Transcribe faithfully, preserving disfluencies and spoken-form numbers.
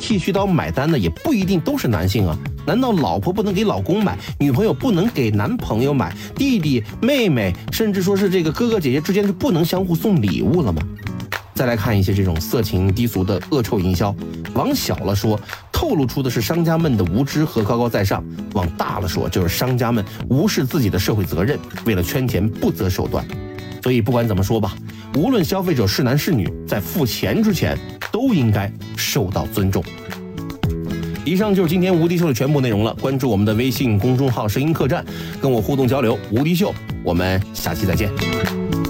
剃须刀买单的也不一定都是男性啊。难道老婆不能给老公买，女朋友不能给男朋友买，弟弟妹妹甚至说是这个哥哥姐姐之间是不能相互送礼物了吗？再来看一些这种色情低俗的恶臭营销，往小了说透露出的是商家们的无知和高高在上，往大了说就是商家们无视自己的社会责任，为了圈钱不择手段。所以不管怎么说吧，无论消费者是男是女，在付钱之前都应该受到尊重。以上就是今天无敌秀的全部内容了，关注我们的微信公众号声音客栈，跟我互动交流。无敌秀，我们下期再见。